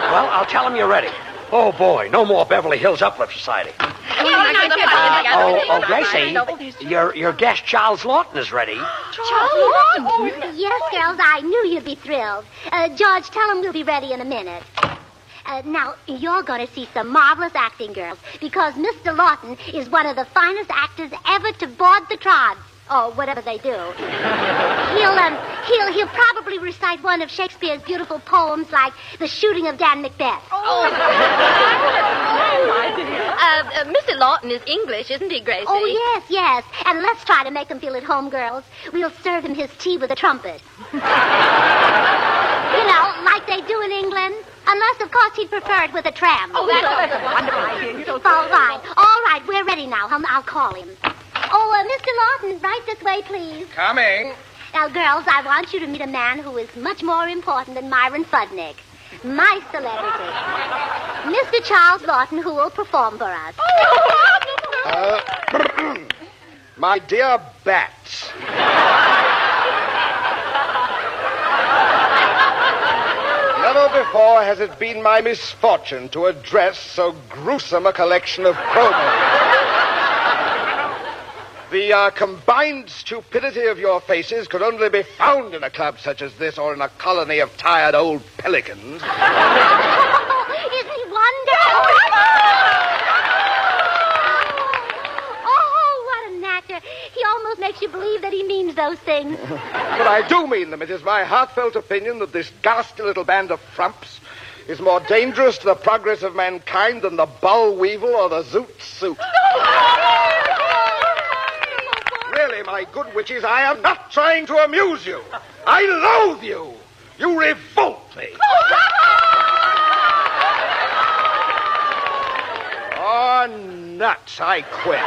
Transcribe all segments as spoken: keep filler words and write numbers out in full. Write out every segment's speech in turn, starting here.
Well, I'll tell him you're ready. Oh, boy, no more Beverly Hills Uplift Society. Uh, oh, oh, Gracie, your, your guest, Charles Lawton, is ready. Charles Lawton? Oh, yes, girls, I knew you'd be thrilled. Uh, George, tell him we'll be ready in a minute. Uh, now, you're going to see some marvelous acting, girls, because Mister Lawton is one of the finest actors ever to board the trods. Or whatever they do. He'll, um, he'll, he'll probably recite one of Shakespeare's beautiful poems like The Shooting of Dan Macbeth. Oh, uh, uh, Mister Lawton is English, isn't he, Gracie? Oh, yes, yes. And let's try to make him feel at home, girls. We'll serve him his tea with a trumpet. You know, like they do in England. Unless, of course, he'd prefer it with a tram. Oh, that's a wonderful idea. All right. All right, we're ready now. I'll, I'll call him. Oh, uh, Mister Lawton, right this way, please. Coming. Now, girls, I want you to meet a man who is much more important than Myron Fudnick. My celebrity. Mister Charles Lawton, who will perform for us. Uh, my dear Bats. Never before has it been my misfortune to address so gruesome a collection of promos. The uh, combined stupidity of your faces could only be found in a club such as this or in a colony of tired old pelicans. Oh, isn't he wonderful? Oh, what an actor. He almost makes you believe that he means those things. But I do mean them. It is my heartfelt opinion that this ghastly little band of frumps is more dangerous to the progress of mankind than the boll weevil or the zoot suit. Really, my good witches, I am not trying to amuse you. I loathe you. You revolt me. Oh, nuts, I quit.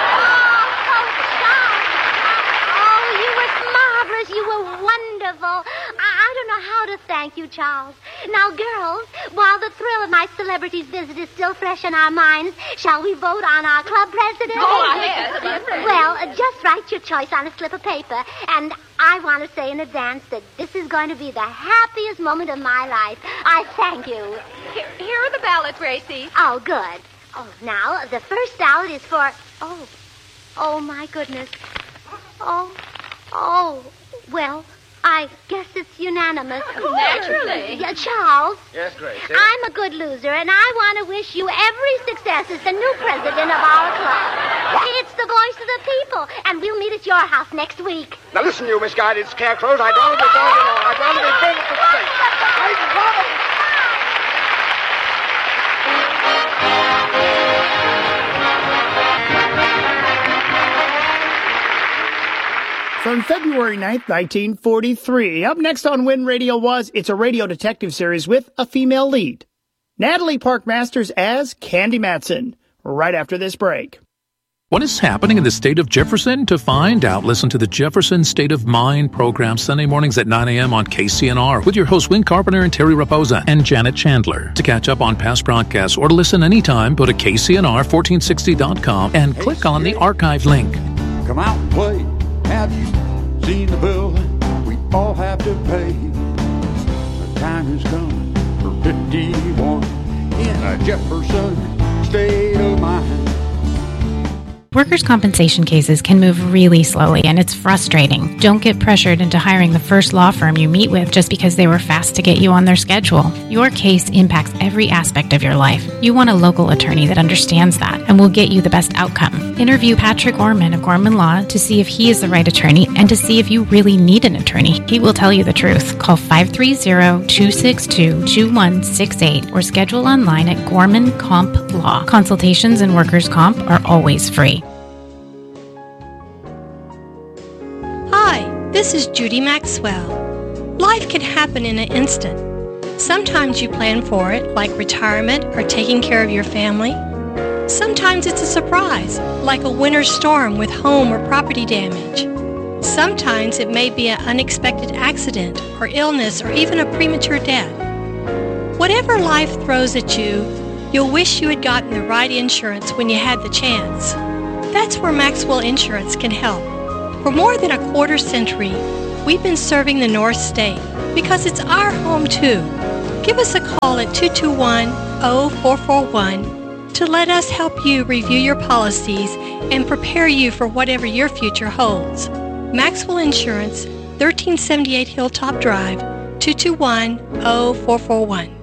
Oh, you were marvelous. You were wonderful. I, I don't know how to thank you, Charles. Now, girls, while the thrill of my celebrity's visit is still fresh in our minds, shall we vote on our club president? Go on, yes. Well, uh, just write your choice on a slip of paper, and I want to say in advance that this is going to be the happiest moment of my life. I thank you. Here, here are the ballots, Gracie. Oh, good. Oh, now, the first ballot is for... Oh, oh, my goodness. Oh, oh, well... I guess it's unanimous. Naturally. Yeah, Charles. Yes, Gracie? I'm a good loser, and I want to wish you every success as the new president of our club. It's the voice of the people, and we'll meet at your house next week. Now, listen, you misguided scarecrows. I'd rather be going, you know, I'd rather be burned at the stake. I'd rather... From February ninth, nineteen forty-three, up next on Win Radio was It's a Radio Detective Series with a female lead. Natalie Park Masters as Candy Matson, right after this break. What is happening in the state of Jefferson? To find out, listen to the Jefferson State of Mind program Sunday mornings at nine a.m. on K C N R with your hosts Win Carpenter and Terry Raposa and Janet Chandler. To catch up on past broadcasts or to listen anytime, go to K C N R fourteen sixty dot com and click on the archive link. Come out and play. Have you seen the bill we all have to pay? The time has come for fifty-one in a Jefferson state of mind. Workers' compensation cases can move really slowly, and it's frustrating. Don't get pressured into hiring the first law firm you meet with just because they were fast to get you on their schedule. Your case impacts every aspect of your life. You want a local attorney that understands that and will get you the best outcome. Interview Patrick Gorman of Gorman Law to see if he is the right attorney and to see if you really need an attorney. He will tell you the truth. Call five three zero, two six two, two one six eight or schedule online at Gorman Comp Law. Consultations and workers' comp are always free. This is Judy Maxwell. Life can happen in an instant. Sometimes you plan for it, like retirement or taking care of your family. Sometimes it's a surprise, like a winter storm with home or property damage. Sometimes it may be an unexpected accident or illness or even a premature death. Whatever life throws at you, you'll wish you had gotten the right insurance when you had the chance. That's where Maxwell Insurance can help. For more than a quarter century, we've been serving the North State because it's our home too. Give us a call at two two one, zero four four one to let us help you review your policies and prepare you for whatever your future holds. Maxwell Insurance, thirteen seventy-eight Hilltop Drive, two two one, zero four four one.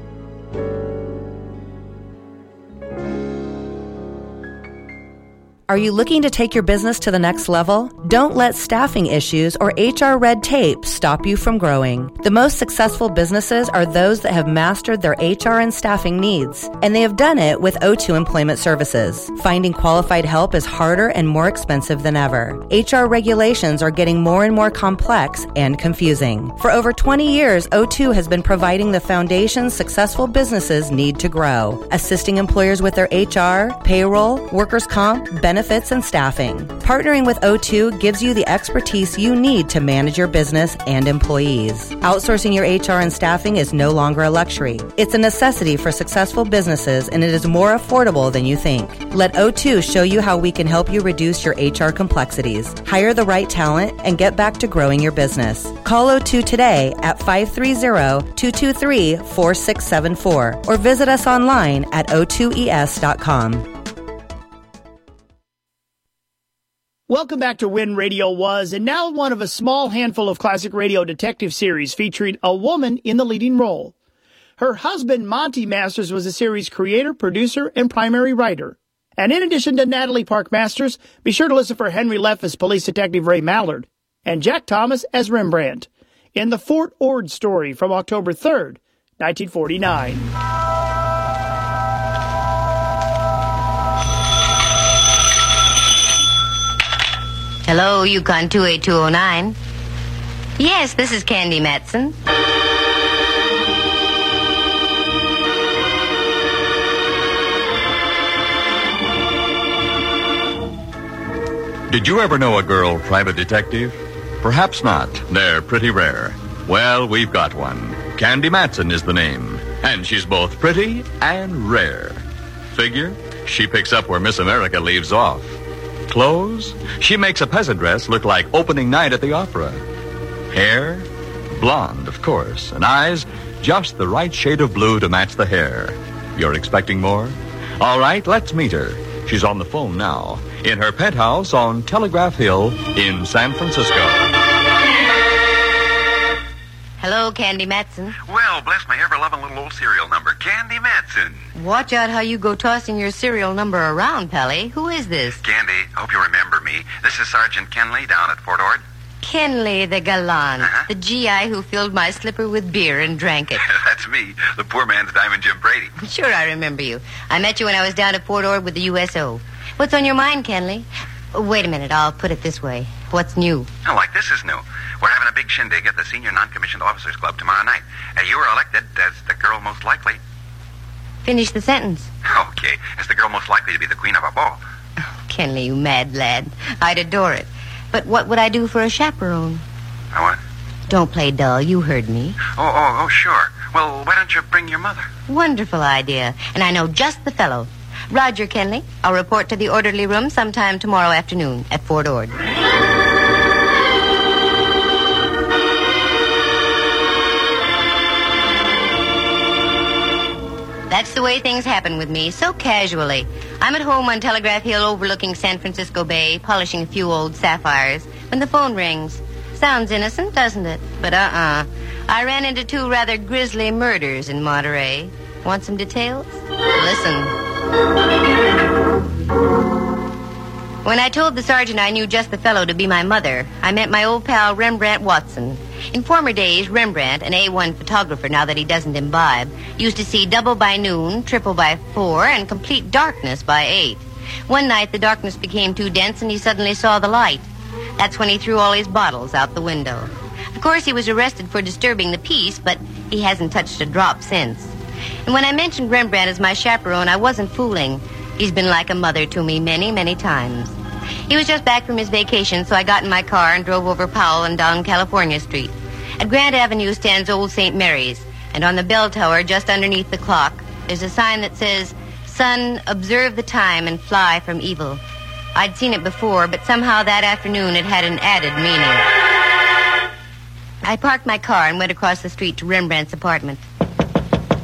Are you looking to take your business to the next level? Don't let staffing issues or H R red tape stop you from growing. The most successful businesses are those that have mastered their H R and staffing needs, and they have done it with O two Employment Services. Finding qualified help is harder and more expensive than ever. H R regulations are getting more and more complex and confusing. For over twenty years, O two has been providing the foundation successful businesses need to grow, assisting employers with their H R, payroll, workers' comp, benefits, benefits and staffing. Partnering with O two gives you the expertise you need to manage your business and employees. Outsourcing your H R and staffing is no longer a luxury. It's a necessity for successful businesses, and it is more affordable than you think. Let O two show you how we can help you reduce your H R complexities, hire the right talent, and get back to growing your business. Call O two today at five three zero, two two three, four six seven four or visit us online at o two e s dot com. Welcome back to When Radio Was, and now one of a small handful of classic radio detective series featuring a woman in the leading role. Her husband, Monty Masters, was the series creator, producer, and primary writer. And in addition to Natalie Park Masters, be sure to listen for Henry Leff as Police Detective Ray Mallard and Jack Thomas as Rembrandt in the Fort Ord story from October third, nineteen forty-nine. Hello, Yukon two eight two oh nine. Yes, this is Candy Matson. Did you ever know a girl private detective? Perhaps not. They're pretty rare. Well, we've got one. Candy Matson is the name. And she's both pretty and rare. Figure, she picks up where Miss America leaves off. Clothes? She makes a peasant dress look like opening night at the opera. Hair? Blonde, of course. And eyes? Just the right shade of blue to match the hair. You're expecting more? All right, let's meet her. She's on the phone now, in her penthouse on Telegraph Hill in San Francisco. Hello, Candy Matson. Well, bless my ever-loving little old serial number, Candy Matson. Watch out how you go tossing your serial number around, Pally. Who is this? Candy, hope you remember me. This is Sergeant Kenley down at Fort Ord. Kenley the gallant, uh-huh. The G I who filled my slipper with beer and drank it. That's me, the poor man's Diamond Jim Brady. Sure, I remember you. I met you when I was down at Fort Ord with the U S O. What's on your mind, Kenley? Wait a minute, I'll put it this way. What's new? Oh, like this is new. We're having a big shindig at the Senior Non-Commissioned Officers Club tomorrow night. Uh, you were elected as the girl most likely. Finish the sentence. Okay, as the girl most likely to be the queen of a ball. Oh, Kenley, you mad lad. I'd adore it. But what would I do for a chaperone? A what? Don't play dull. You heard me. Oh, oh, oh, sure. Well, why don't you bring your mother? Wonderful idea. And I know just the fellow. Roger, Kenley. I'll report to the orderly room sometime tomorrow afternoon at Fort Ord. That's the way things happen with me, so casually. I'm at home on Telegraph Hill overlooking San Francisco Bay, polishing a few old sapphires, when the phone rings. Sounds innocent, doesn't it? But uh-uh. I ran into two rather grisly murders in Monterey. Want some details? Listen. When I told the sergeant I knew just the fellow to be my mother, I met my old pal Rembrandt Watson. In former days, Rembrandt, an A one photographer now that he doesn't imbibe, used to see double by noon, triple by four, and complete darkness by eight. One night, the darkness became too dense, and he suddenly saw the light. That's when he threw all his bottles out the window. Of course, he was arrested for disturbing the peace, but he hasn't touched a drop since. And when I mentioned Rembrandt as my chaperone, I wasn't fooling. He's been like a mother to me many, many times. He was just back from his vacation, so I got in my car and drove over Powell and down California Street. At Grant Avenue stands Old Saint Mary's, and on the bell tower just underneath the clock, there's a sign that says, "Son, observe the time and fly from evil." I'd seen it before, but somehow that afternoon it had an added meaning. I parked my car and went across the street to Rembrandt's apartment.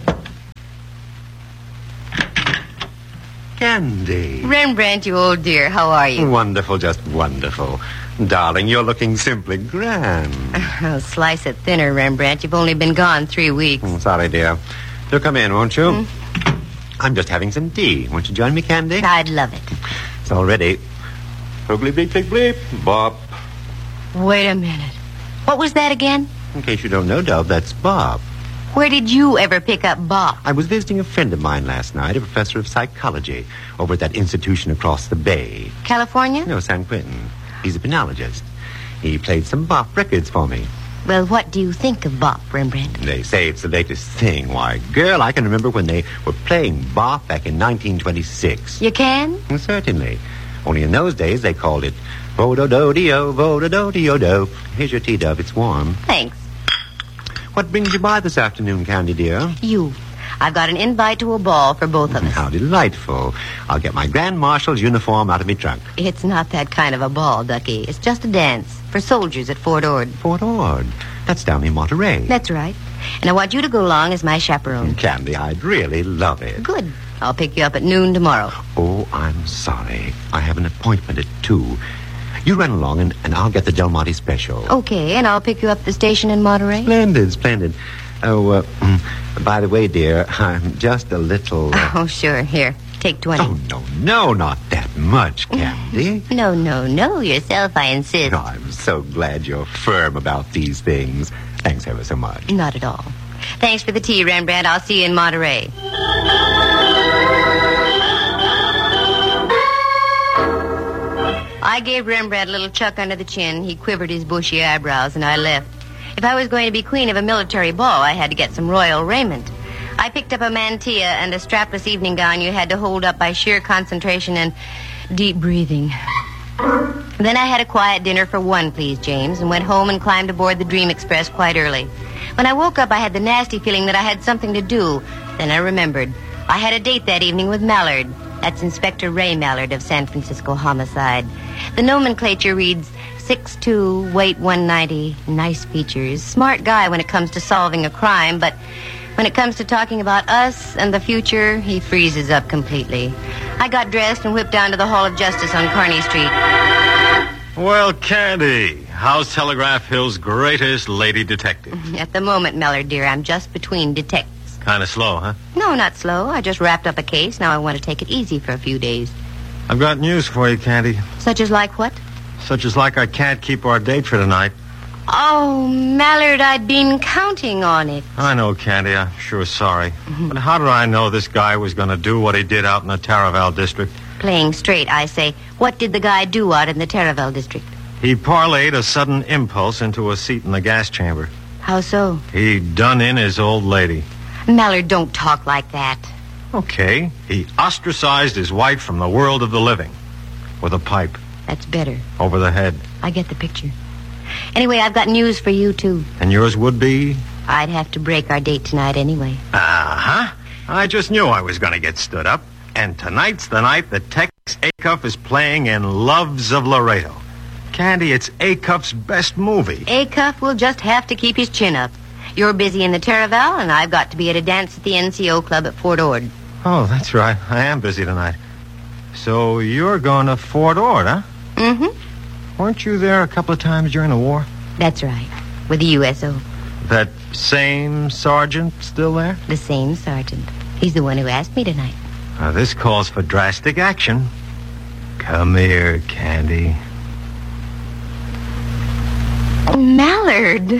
Candy. Rembrandt, you old dear, how are you? Wonderful, just wonderful. Darling, you're looking simply grand. Oh, slice it thinner, Rembrandt. You've only been gone three weeks. Mm, sorry, dear. Do come in, won't you? Mm. I'm just having some tea. Won't you join me, Candy? I'd love it. It's all ready. Boogly bleep, bleep, bleep. Bob. Wait a minute. What was that again? In case you don't know, Dove, that's Bob. Where did you ever pick up Bob? I was visiting a friend of mine last night, a professor of psychology, over at that institution across the bay. California? No, San Quentin. He's a penologist. He played some Bop records for me. Well, what do you think of Bop, Rembrandt? They say it's the latest thing. Why, girl, I can remember when they were playing Bop back in nineteen twenty-six. You can? Certainly. Only in those days they called it Vo-do-do-de-o, Vo-do-do-de-o-do. Here's your tea, Dove. It's warm. Thanks. What brings you by this afternoon, Candy, dear? You. I've got an invite to a ball for both of us. How delightful. I'll get my Grand Marshal's uniform out of me trunk. It's not that kind of a ball, Ducky. It's just a dance for soldiers at Fort Ord. Fort Ord? That's down in Monterey. That's right. And I want you to go along as my chaperone. Candy, I'd really love it. Good. I'll pick you up at noon tomorrow. Oh, I'm sorry. I have an appointment at two. You run along, and, and I'll get the Del Monte special. Okay, and I'll pick you up at the station in Monterey. Splendid, splendid. Oh, uh, by the way, dear, I'm just a little... Uh... Oh, sure. Here, take twenty. Oh, no, no, not that much, Candy. No, no, no, yourself, I insist. Oh, I'm so glad you're firm about these things. Thanks ever so much. Not at all. Thanks for the tea, Rembrandt. I'll see you in Monterey. I gave Rembrandt a little chuck under the chin. He quivered his bushy eyebrows, and I left. If I was going to be queen of a military ball, I had to get some royal raiment. I picked up a mantilla and a strapless evening gown you had to hold up by sheer concentration and deep breathing. Then I had a quiet dinner for one, please, James, and went home and climbed aboard the Dream Express quite early. When I woke up, I had the nasty feeling that I had something to do. Then I remembered. I had a date that evening with Mallard. That's Inspector Ray Mallard of San Francisco Homicide. The nomenclature reads six two, weight one ninety, nice features. Smart guy when it comes to solving a crime, but when it comes to talking about us and the future, he freezes up completely. I got dressed and whipped down to the Hall of Justice on Kearny Street. Well, Candy, how's Telegraph Hill's greatest lady detective? At the moment, Mallard, dear, I'm just between detectives. Kind of slow, huh? No, not slow. I just wrapped up a case. Now I want to take it easy for a few days. I've got news for you, Candy. Such as like what? Such as like I can't keep our date for tonight. Oh, Mallard, I'd been counting on it. I know, Candy. I'm sure sorry. But how did I know this guy was going to do what he did out in the Taraval district? Playing straight, I say. What did the guy do out in the Taraval district? He parlayed a sudden impulse into a seat in the gas chamber. How so? He done in his old lady. Mallard, don't talk like that. Okay. He ostracized his wife from the world of the living. With a pipe. That's better. Over the head. I get the picture. Anyway, I've got news for you, too. And yours would be? I'd have to break our date tonight anyway. Uh-huh. I just knew I was going to get stood up. And tonight's the night that Tex Acuff is playing in Loves of Laredo. Candy, it's Acuff's best movie. Acuff will just have to keep his chin up. You're busy in the Taraval, and I've got to be at a dance at the N C O Club at Fort Ord. Oh, that's right. I am busy tonight. So you're going to Fort Ord, huh? Mm-hmm. Weren't you there a couple of times during the war? That's right. With the U S O. That same sergeant still there? The same sergeant. He's the one who asked me tonight. Now, this calls for drastic action. Come here, Candy. Mallard.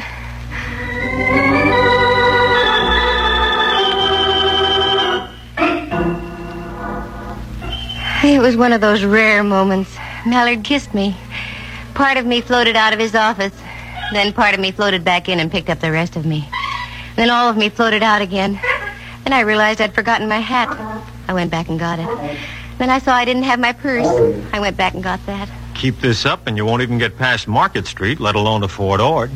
It was one of those rare moments. Mallard kissed me. Part of me floated out of his office. Then part of me floated back in and picked up the rest of me. Then all of me floated out again. Then I realized I'd forgotten my hat. I went back and got it. Then I saw I didn't have my purse. I went back and got that. Keep this up and you won't even get past Market Street, let alone to Fort Ord.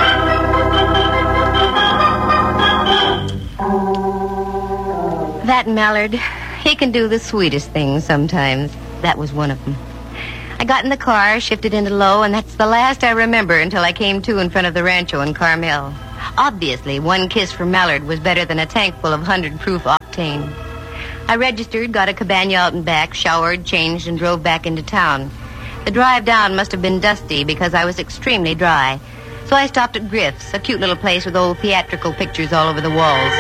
That Mallard, he can do the sweetest things sometimes. That was one of them. I got in the car, shifted into low, and that's the last I remember until I came to in front of the Rancho in Carmel. Obviously, one kiss from Mallard was better than a tank full of hundred proof octane. I registered, got a cabana out and back, showered, changed, and drove back into town. The drive down must have been dusty because I was extremely dry. So I stopped at Griff's, a cute little place with old theatrical pictures all over the walls.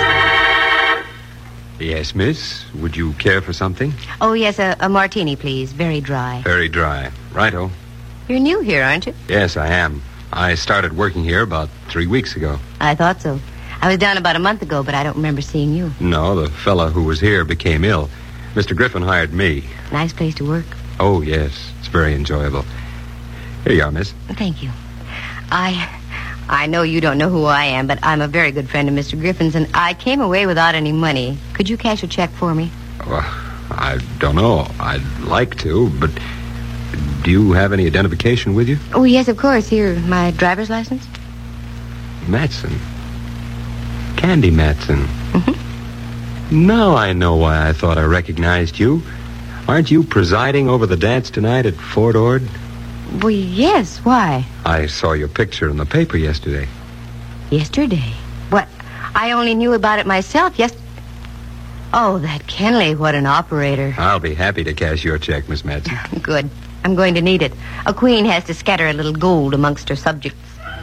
Yes, miss. Would you care for something? Oh, yes, a, a martini, please. Very dry. Very dry. Righto. You're new here, aren't you? Yes, I am. I started working here about three weeks ago. I thought so. I was down about a month ago, but I don't remember seeing you. No, the fella who was here became ill. Mister Griffin hired me. Nice place to work. Oh, yes. It's very enjoyable. Here you are, miss. Thank you. I... I know you don't know who I am, but I'm a very good friend of Mister Griffin's, and I came away without any money. Could you cash a check for me? Well, I don't know. I'd like to, but do you have any identification with you? Oh, yes, of course. Here, my driver's license. Matson. Candy Matson. Mm-hmm. Now I know why I thought I recognized you. Aren't you presiding over the dance tonight at Fort Ord? Well, yes. Why? I saw your picture in the paper yesterday. Yesterday? What? I only knew about it myself. Yes. Oh, that Kenley. What an operator. I'll be happy to cash your check, Miss Matson. Good. I'm going to need it. A queen has to scatter a little gold amongst her subjects.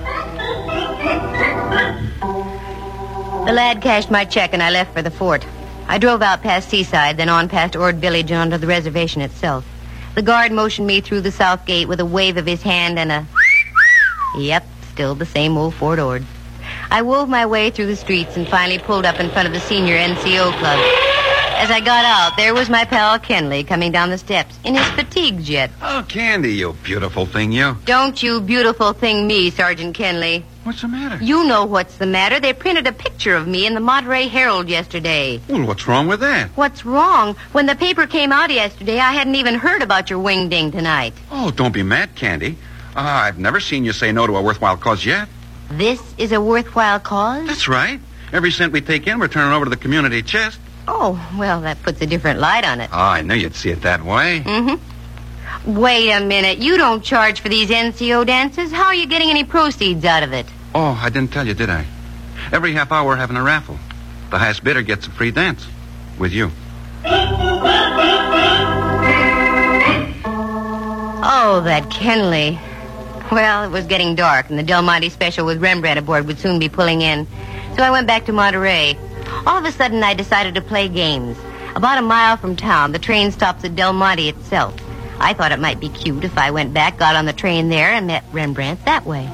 The lad cashed my check, and I left for the fort. I drove out past Seaside, then on past Ord Village and onto the reservation itself. The guard motioned me through the south gate with a wave of his hand and a... Yep, still the same old Fort Ord. I wove my way through the streets and finally pulled up in front of the senior N C O club. As I got out, there was my pal Kenley coming down the steps in his fatigues yet. Oh, Candy, you beautiful thing, you. Don't you beautiful thing me, Sergeant Kenley. What's the matter? You know what's the matter. They printed a picture of me in the Monterey Herald yesterday. Well, what's wrong with that? What's wrong? When the paper came out yesterday, I hadn't even heard about your wing-ding tonight. Oh, don't be mad, Candy. Uh, I've never seen you say no to a worthwhile cause yet. This is a worthwhile cause? That's right. Every cent we take in, we're turning over to the community chest. Oh, well, that puts a different light on it. Oh, I knew you'd see it that way. Mm-hmm. Wait a minute. You don't charge for these N C O dances. How are you getting any proceeds out of it? Oh, I didn't tell you, did I? Every half hour we're having a raffle. The highest bidder gets a free dance. With you. Oh, that Kenley. Well, it was getting dark, and the Del Monte special with Rembrandt aboard would soon be pulling in. So I went back to Monterey. All of a sudden, I decided to play games. About a mile from town, the train stops at Del Monte itself. I thought it might be cute if I went back, got on the train there, and met Rembrandt that way.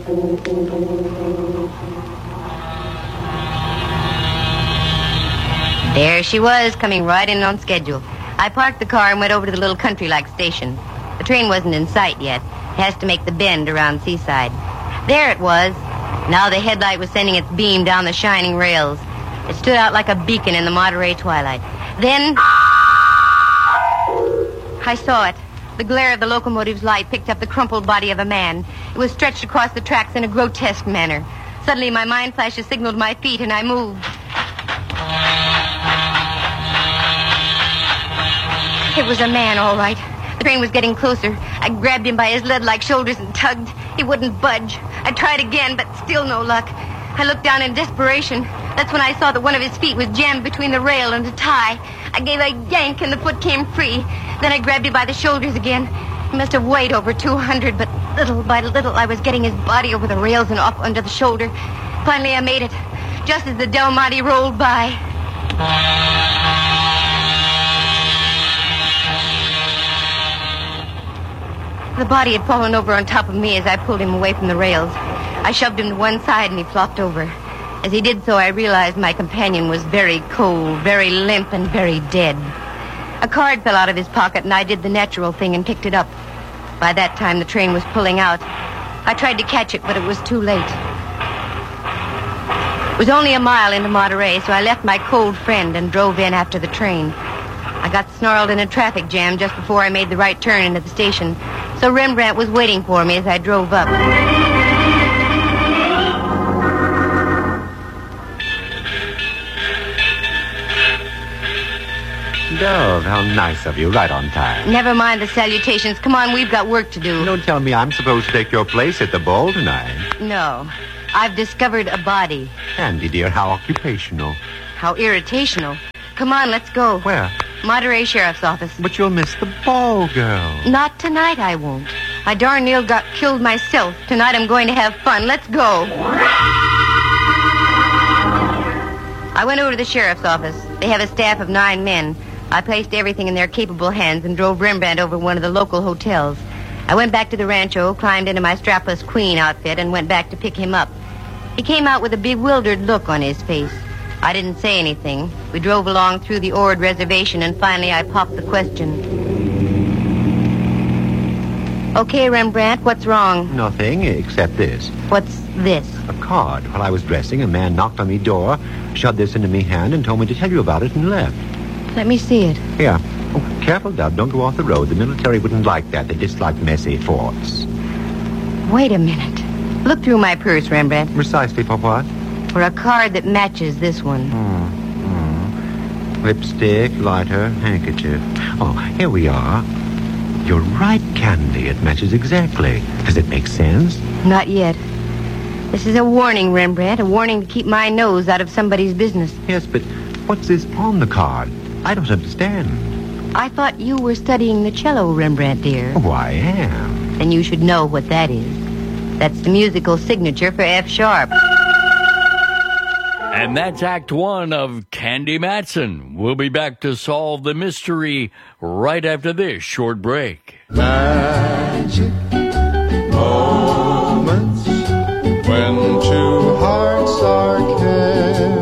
There she was, coming right in on schedule. I parked the car and went over to the little country-like station. The train wasn't in sight yet. It has to make the bend around Seaside. There it was. Now the headlight was sending its beam down the shining rails. It stood out like a beacon in the Monterey twilight. Then... I saw it. The glare of the locomotive's light picked up the crumpled body of a man. It was stretched across the tracks in a grotesque manner. Suddenly, my mind flashes signaled my feet, and I moved. It was a man, all right. The train was getting closer. I grabbed him by his lead-like shoulders and tugged. He wouldn't budge. I tried again, but still no luck. I looked down in desperation. That's when I saw that one of his feet was jammed between the rail and the tie. I gave a yank, and the foot came free. Then I grabbed him by the shoulders again. He must have weighed over two hundred, but little by little I was getting his body over the rails and up under the shoulder. Finally, I made it, just as the Del Monte rolled by. The body had fallen over on top of me as I pulled him away from the rails. I shoved him to one side, and he flopped over. As he did so, I realized my companion was very cold, very limp, and very dead. A card fell out of his pocket, and I did the natural thing and picked it up. By that time, the train was pulling out. I tried to catch it, but it was too late. It was only a mile into Monterey, so I left my cold friend and drove in after the train. I got snarled in a traffic jam just before I made the right turn into the station, so Rembrandt was waiting for me as I drove up. Dove, how nice of you, right on time. Never mind the salutations. Come on, we've got work to do. Don't tell me I'm supposed to take your place at the ball tonight. No. I've discovered a body. Andy, dear, how occupational. How irritational. Come on, let's go. Where? Monterey Sheriff's Office. But you'll miss the ball, girl. Not tonight, I won't. I darn near got killed myself. Tonight I'm going to have fun. Let's go. I went over to the sheriff's office. They have a staff of nine men. I placed everything in their capable hands and drove Rembrandt over to one of the local hotels. I went back to the rancho, climbed into my strapless queen outfit, and went back to pick him up. He came out with a bewildered look on his face. I didn't say anything. We drove along through the Ord reservation, and finally I popped the question. Okay, Rembrandt, what's wrong? Nothing except this. What's this? A card. While I was dressing, a man knocked on me door, shoved this into me hand, and told me to tell you about it, and left. Let me see it. Here. Oh, careful, Dub. Don't go off the road. The military wouldn't like that. They dislike messy forts. Wait a minute. Look through my purse, Rembrandt. Precisely for what? For a card that matches this one. Hmm. Hmm. Lipstick, lighter, handkerchief. Oh, here we are. You're right, Candy. It matches exactly. Does it make sense? Not yet. This is a warning, Rembrandt. A warning to keep my nose out of somebody's business. Yes, but what's this on the card? I don't understand. I thought you were studying the cello, Rembrandt, dear. Oh, I am. Then you should know what that is. That's the musical signature for F sharp. And that's Act One of Candy Matson. We'll be back to solve the mystery right after this short break. Magic moments when two hearts are caring.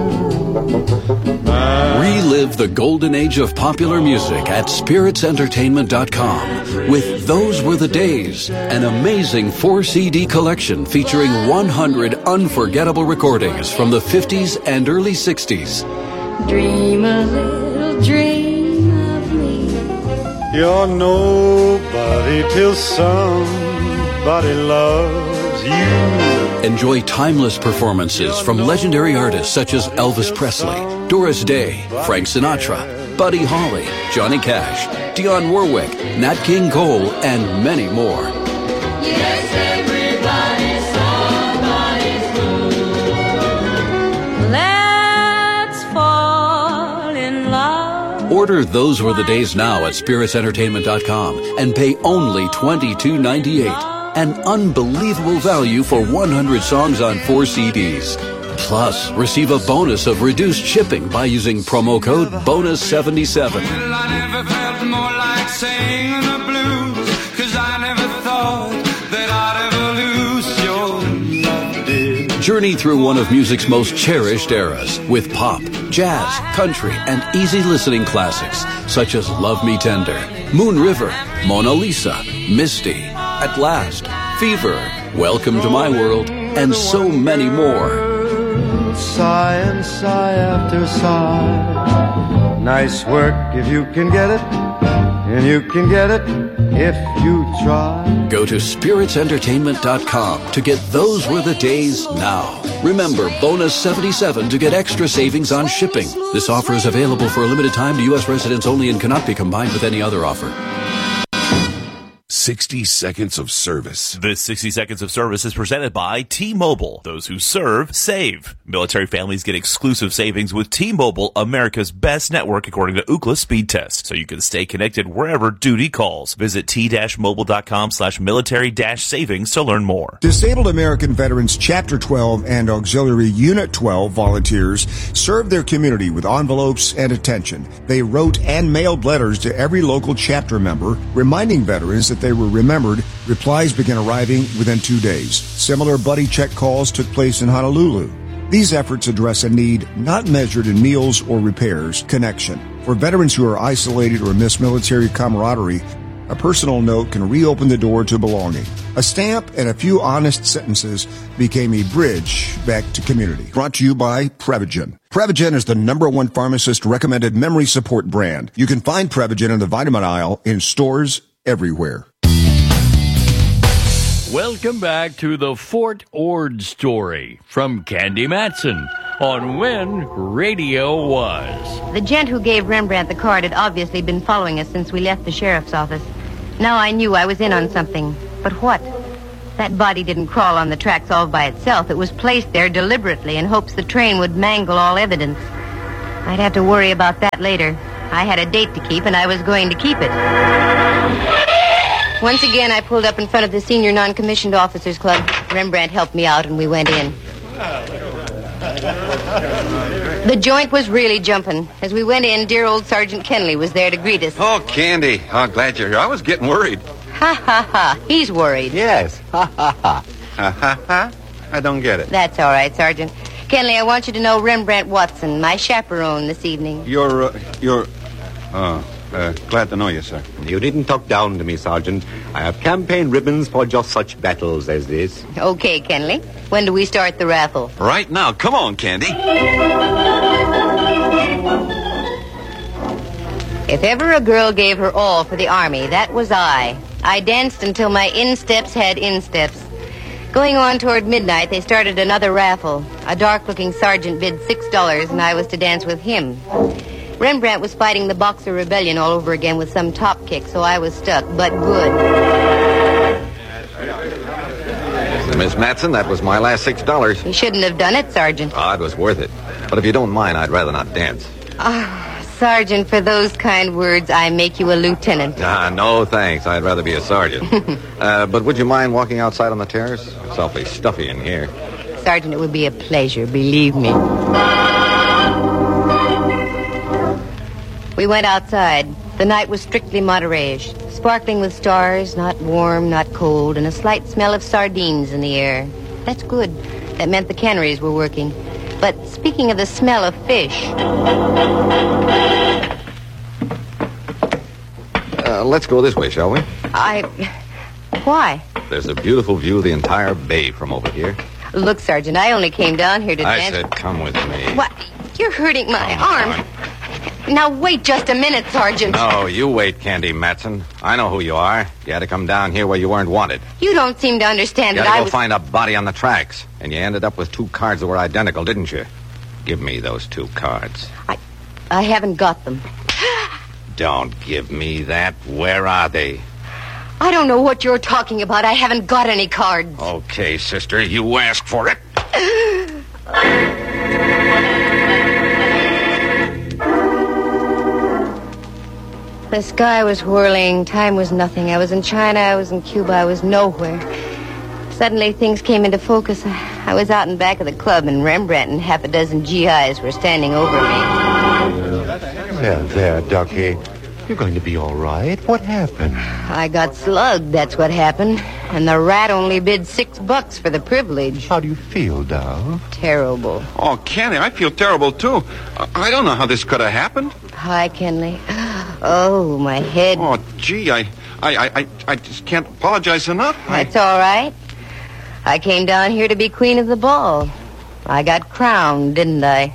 Relive the golden age of popular music at spirits entertainment dot com with Those Were the Days, an amazing four C D collection featuring one hundred unforgettable recordings from the fifties and early sixties. Dream a little dream of me. You're nobody till somebody loves you. Enjoy timeless performances from legendary artists such as Elvis Presley, Doris Day, Frank Sinatra, Buddy Holly, Johnny Cash, Dionne Warwick, Nat King Cole, and many more. Yes, everybody's somebody's fool. Let's fall in love. Order Those Were the Days now at spirits entertainment dot com and pay only twenty-two ninety-eight. An unbelievable value for one hundred songs on four C Ds. Plus, receive a bonus of reduced shipping by using promo code bonus seventy-seven. Well, I never felt more like singing the blues, 'cause I never thought that I'd ever lose your love, dear. Journey through one of music's most cherished eras with pop, jazz, country, and easy listening classics such as Love Me Tender, Moon River, Mona Lisa, Misty, At Last, Fever, Welcome to My World, and so many more. Sigh and sigh after sigh. Nice work if you can get it, and you can get it if you try. Go to spirits entertainment dot com to get Those Were the Days now. Remember, bonus seventy-seven to get extra savings on shipping. This offer is available for a limited time to U S residents only and cannot be combined with any other offer. sixty seconds of service. This sixty seconds of service is presented by T-Mobile. Those who serve, save. Military families get exclusive savings with T-Mobile, America's best network according to Ookla speed test. So you can stay connected wherever duty calls. Visit t-mobile.com slash military dash savings to learn more. Disabled American Veterans Chapter twelve and Auxiliary Unit twelve volunteers served their community with envelopes and attention. They wrote and mailed letters to every local chapter member, reminding veterans that they were remembered. Replies began arriving within two days. Similar buddy check calls took place in Honolulu. These efforts address a need not measured in meals or repairs, connection. For veterans who are isolated or miss military camaraderie, a personal note can reopen the door to belonging. A stamp and a few honest sentences became a bridge back to community. Brought to you by Prevagen. Prevagen is the number one pharmacist-recommended memory support brand. You can find Prevagen in the vitamin aisle in stores everywhere. Welcome back to the Fort Ord story from Candy Matson on When Radio Was. The gent who gave Rembrandt the card had obviously been following us since we left the sheriff's office. Now I knew I was in on something. But what? That body didn't crawl on the tracks all by itself. It was placed there deliberately in hopes the train would mangle all evidence. I'd have to worry about that later. I had a date to keep, and I was going to keep it. Once again, I pulled up in front of the Senior Non-Commissioned Officers Club. Rembrandt helped me out, and we went in. The joint was really jumping. As we went in, dear old Sergeant Kenley was there to greet us. Oh, Candy. Oh, glad you're here. I was getting worried. Ha, ha, ha. He's worried. Yes. Ha, ha, ha. Ha, ha, ha. I don't get it. That's all right, Sergeant. Kenley, I want you to know Rembrandt Watson, my chaperone this evening. You're, uh, you're... Oh, uh, glad to know you, sir. You needn't talk down to me, Sergeant. I have campaign ribbons for just such battles as this. Okay, Kenley. When do we start the raffle? Right now. Come on, Candy. If ever a girl gave her all for the Army, that was I. I danced until my insteps had insteps. Going on toward midnight, they started another raffle. A dark-looking sergeant bid six dollars, and I was to dance with him. Rembrandt was fighting the Boxer Rebellion all over again with some top kick, so I was stuck, but good. Miss Matson, that was my last six dollars. You shouldn't have done it, Sergeant. Oh, it was worth it. But if you don't mind, I'd rather not dance. Ah, Sergeant, for those kind words, I make you a lieutenant. Ah, no, thanks. I'd rather be a sergeant. uh, but would you mind walking outside on the terrace? It's awfully stuffy in here. Sergeant, it would be a pleasure, believe me. We went outside. The night was strictly moderage, sparkling with stars, not warm, not cold, and a slight smell of sardines in the air. That's good. That meant the canneries were working. But speaking of the smell of fish... Uh, let's go this way, shall we? I... Why? There's a beautiful view of the entire bay from over here. Look, Sergeant, I only came down here to I dance... I said come with me. What? You're hurting my Come arm. on. Now, wait just a minute, Sergeant. No, you wait, Candy Matson. I know who you are. You had to come down here where you weren't wanted. You don't seem to understand You that had to I go was... find a body on the tracks. And you ended up with two cards that were identical, didn't you? Give me those two cards. I, I haven't got them. Don't give me that. Where are they? I don't know what you're talking about. I haven't got any cards. Okay, sister, you asked for it. The sky was whirling. Time was nothing. I was in China. I was in Cuba. I was nowhere. Suddenly, things came into focus. I was out in back of the club, and Rembrandt and half a dozen G Is were standing over me. There, there, Ducky. You're going to be all right. What happened? I got slugged, that's what happened. And the rat only bid six bucks for the privilege. How do you feel, Dove? Terrible. Oh, Kenny, I feel terrible, too. I don't know how this could have happened. Hi, Kenley. Oh, my head. Oh, gee, I, I, I, I just can't apologize enough. That's all right. I came down here to be queen of the ball. I got crowned, didn't I?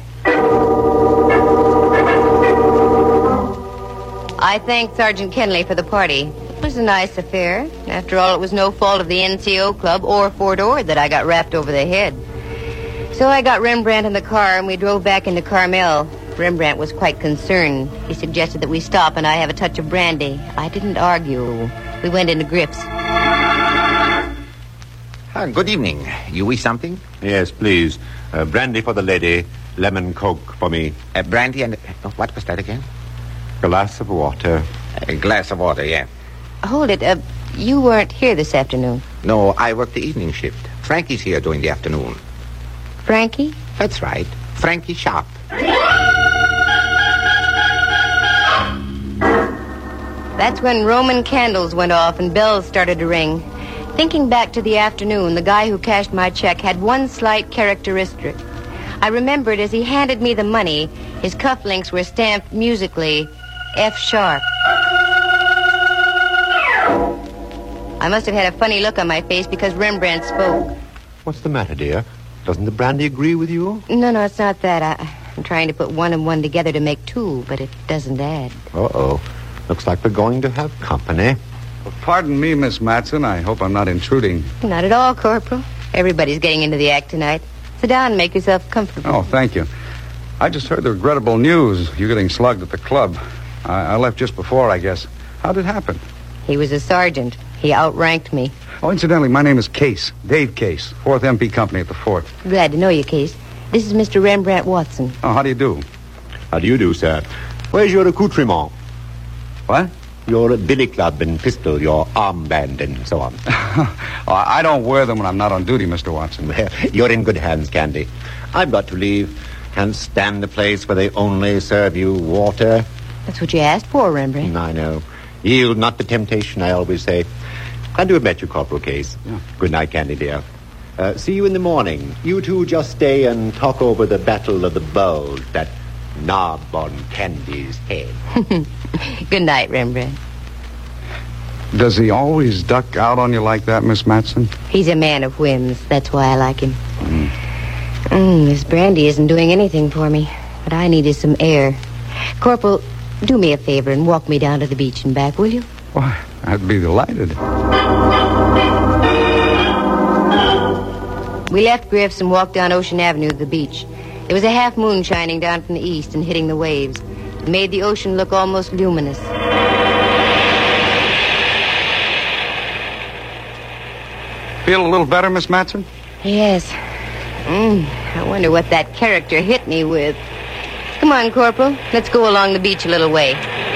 I thanked Sergeant Kenley for the party. It was a nice affair. After all, it was no fault of the N C O Club or Fort Ord that I got rapped over the head. So I got Rembrandt in the car, and we drove back into Carmel. Rembrandt was quite concerned. He suggested that we stop and I have a touch of brandy. I didn't argue. We went into grips. Ah, good evening. You wish something? Yes, please. Uh, brandy for the lady, lemon coke for me. Uh, brandy and... Uh, what was that again? Glass of water. A glass of water, yeah. Hold it. Uh, you weren't here this afternoon. No, I work the evening shift. Frankie's here during the afternoon. Frankie? That's right. Frankie Sharp. That's when Roman candles went off and bells started to ring. Thinking back to the afternoon, the guy who cashed my check had one slight characteristic. I remembered as he handed me the money, his cufflinks were stamped musically, F sharp. I must have had a funny look on my face because Rembrandt spoke. What's the matter, dear? Doesn't the brandy agree with you? No, no, it's not that. I, I'm trying to put one and one together to make two, but it doesn't add. Uh-oh. Looks like we're going to have company. Well, pardon me, Miss Matson. I hope I'm not intruding. Not at all, Corporal. Everybody's getting into the act tonight. Sit down and make yourself comfortable. Oh, thank you. I just heard the regrettable news. You're getting slugged at the club. I, I left just before, I guess. How did it happen? He was a sergeant. He outranked me. Oh, incidentally, my name is Case. Dave Case. fourth M P Company at the fort. Glad to know you, Case. This is Mister Rembrandt Watson. Oh, how do you do? How do you do, sir? Where's your accoutrement? What? Your billy club and pistol, your armband and so on. oh, I don't wear them when I'm not on duty, Mister Watson. Well, you're in good hands, Candy. I've got to leave. Can't stand the place where they only serve you water. That's what you asked for, Rembrandt. I know. Yield not to temptation, I always say. Glad to have met you, Corporal Case. Yeah. Good night, Candy, dear. Uh, see you in the morning. You two just stay and talk over the Battle of the Bulge, that knob on Candy's head. Good night, Rembrandt. Does he always duck out on you like that, Miss Matson? He's a man of whims. That's why I like him. Mm. Mm, this brandy isn't doing anything for me. What I need is some air. Corporal, do me a favor and walk me down to the beach and back, will you? Why, I'd be delighted. We left Griff's and walked down Ocean Avenue to the beach. There was a half moon shining down from the east and hitting the waves. It made the ocean look almost luminous. Feel a little better, Miss Matson? Yes. Mm, I wonder what that character hit me with. Come on, Corporal. Let's go along the beach a little way.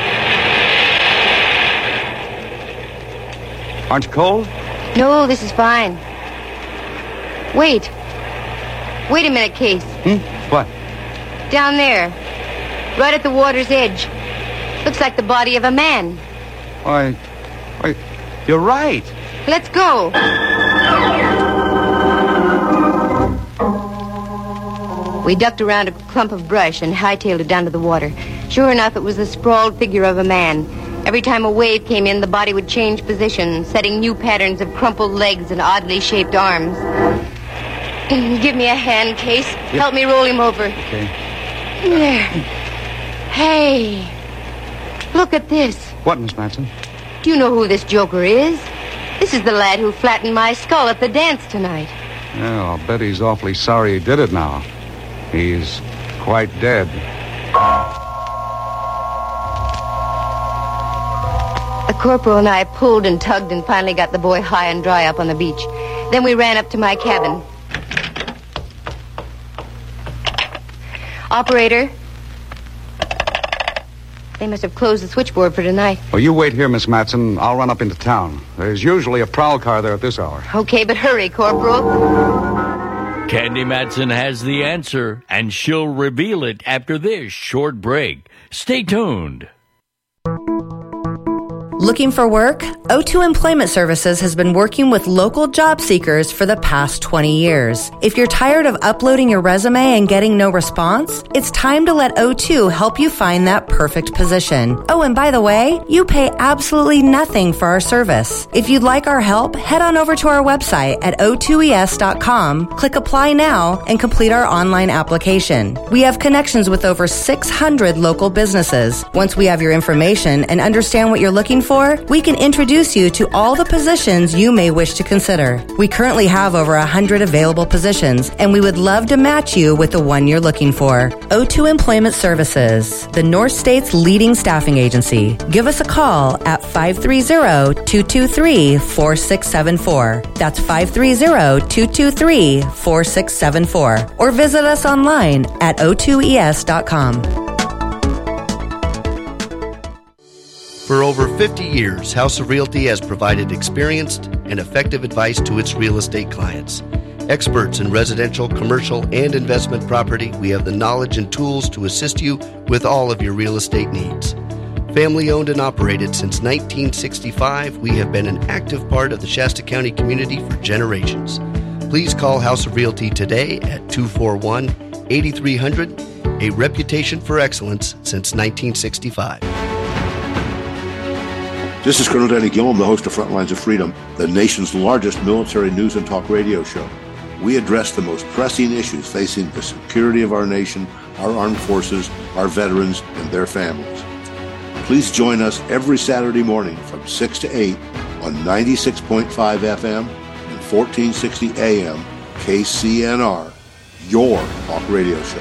Aren't you cold? No, this is fine. Wait. Wait a minute, Case. Hmm? What? Down there. Right at the water's edge. Looks like the body of a man. Why, why, you're right. Let's go. We ducked around a clump of brush and hightailed it down to the water. Sure enough, it was the sprawled figure of a man. Every time a wave came in, the body would change position, setting new patterns of crumpled legs and oddly shaped arms. Give me a hand, Case. Yep. Help me roll him over. Okay. There. Hey. Look at this. What, Miss Matson? Do you know who this joker is? This is the lad who flattened my skull at the dance tonight. Yeah, I'll bet he's awfully sorry he did it now. He's quite dead. The corporal and I pulled and tugged and finally got the boy high and dry up on the beach. Then we ran up to my cabin. Operator. They must have closed the switchboard for tonight. Well, you wait here, Miss Matson. I'll run up into town. There's usually a prowl car there at this hour. Okay, but hurry, Corporal. Candy Matson has the answer, and she'll reveal it after this short break. Stay tuned. Looking for work? O two Employment Services has been working with local job seekers for the past twenty years. If you're tired of uploading your resume and getting no response, it's time to let O two help you find that perfect position. Oh, and by the way, you pay absolutely nothing for our service. If you'd like our help, head on over to our website at O two E S dot com, click Apply Now, and complete our online application. We have connections with over six hundred local businesses. Once we have your information and understand what you're looking for, we can introduce you to all the positions you may wish to consider. We currently have over one hundred available positions, and we would love to match you with the one you're looking for. O two Employment Services, the North State's leading staffing agency. Give us a call at five three zero, two two three, four six seven four. That's five three zero, two two three, four six seven four. Or visit us online at O two E S dot com. For over fifty years, House of Realty has provided experienced and effective advice to its real estate clients. Experts in residential, commercial, and investment property, we have the knowledge and tools to assist you with all of your real estate needs. Family owned and operated since nineteen sixty-five, we have been an active part of the Shasta County community for generations. Please call House of Realty today at two four one, eight three zero zero, a reputation for excellence since nineteen sixty-five. This is Colonel Danny Gillum, the host of Frontlines of Freedom, the nation's largest military news and talk radio show. We address the most pressing issues facing the security of our nation, our armed forces, our veterans, and their families. Please join us every Saturday morning from six to eight on ninety-six point five F M and fourteen sixty A M K C N R, your talk radio show.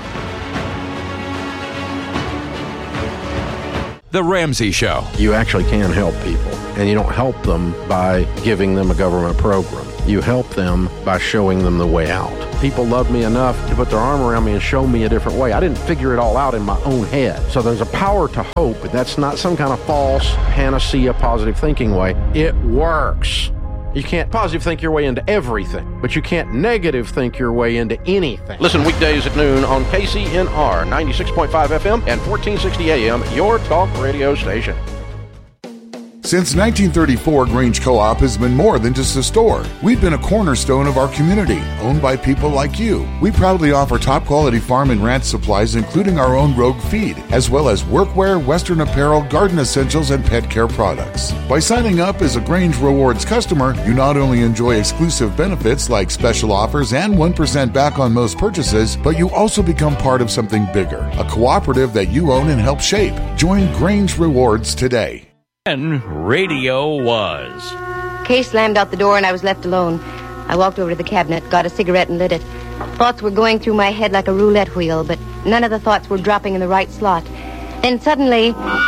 The Ramsey Show. You actually can help people, and you don't help them by giving them a government program. You help them by showing them the way out. People loved me enough to put their arm around me and show me a different way. I didn't figure it all out in my own head. So there's a power to hope, but that's not some kind of false panacea positive thinking way. It works. You can't positive think your way into everything, but you can't negative think your way into anything. Listen weekdays at noon on K C N R ninety-six point five F M and fourteen sixty A M, your talk radio station. Since nineteen thirty-four, Grange Co-op has been more than just a store. We've been a cornerstone of our community, owned by people like you. We proudly offer top-quality farm and ranch supplies, including our own Rogue feed, as well as workwear, Western apparel, garden essentials, and pet care products. By signing up as a Grange Rewards customer, you not only enjoy exclusive benefits like special offers and one percent back on most purchases, but you also become part of something bigger, a cooperative that you own and help shape. Join Grange Rewards today. And radio was. Kay slammed out the door and I was left alone. I walked over to the cabinet, got a cigarette and lit it. Thoughts were going through my head like a roulette wheel, but none of the thoughts were dropping in the right slot. Then suddenly...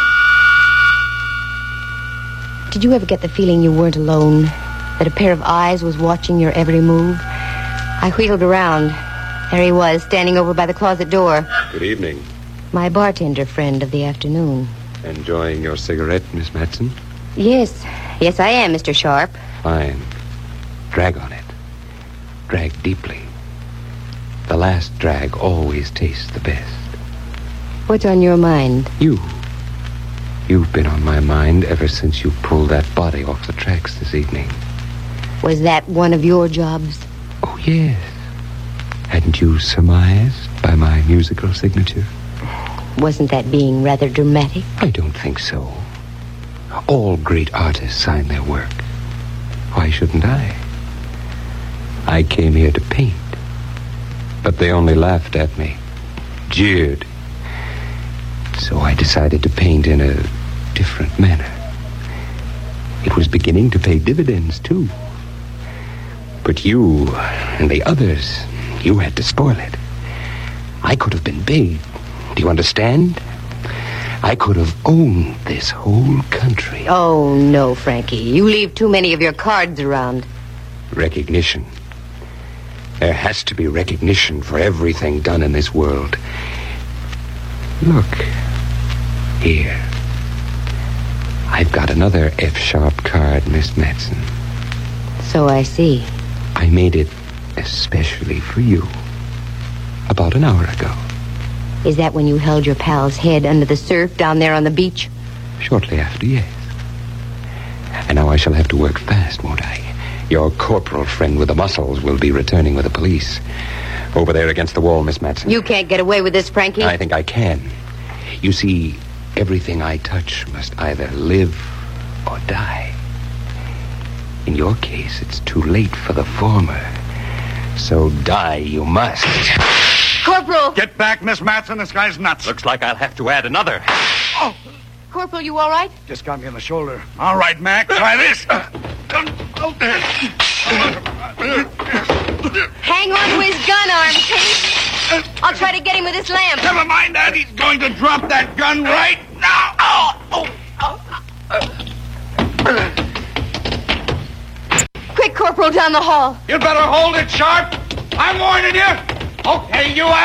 Did you ever get the feeling you weren't alone? That a pair of eyes was watching your every move? I wheeled around. There he was, standing over by the closet door. Good evening. My bartender friend of the afternoon. Enjoying your cigarette, Miss Madsen? Yes. Yes, I am, Mister Sharp. Fine. Drag on it. Drag deeply. The last drag always tastes the best. What's on your mind? You. You've been on my mind ever since you pulled that body off the tracks this evening. Was that one of your jobs? Oh, yes. Hadn't you surmised by my musical signature? Wasn't that being rather dramatic? I don't think so. All great artists sign their work. Why shouldn't I? I came here to paint, but they only laughed at me, jeered. So I decided to paint in a different manner. It was beginning to pay dividends, too. But you and the others, you had to spoil it. I could have been big. Do you understand? I could have owned this whole country. Oh, no, Frankie. You leave too many of your cards around. Recognition. There has to be recognition for everything done in this world. Look. Here. I've got another F-sharp card, Miss Madsen. So I see. I made it especially for you. About an hour ago. Is that when you held your pal's head under the surf down there on the beach? Shortly after, yes. And now I shall have to work fast, won't I? Your corporal friend with the muscles will be returning with the police. Over there against the wall, Miss Madsen. You can't get away with this, Frankie. I think I can. You see, everything I touch must either live or die. In your case, it's too late for the former. So die you must. Corporal! Get back, Miss Madsen. This guy's nuts. Looks like I'll have to add another. Oh, Corporal, you all right? just got me in the shoulder. All right, Mac, try this. Hang on to his gun arm, Kate. I'll try to get him with this lamp. Never mind that. He's going to drop that gun right now. Oh, oh. Quick, Corporal, down the hall. You'd better hold it sharp. I'm warning you. Okay, you